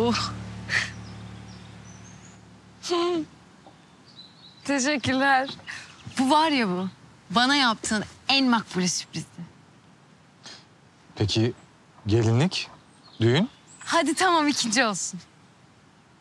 bu. Teşekkürler. Bu var ya bu. Bana yaptığın en makbule sürprizdi. Peki gelinlik, düğün? Hadi tamam ikinci olsun.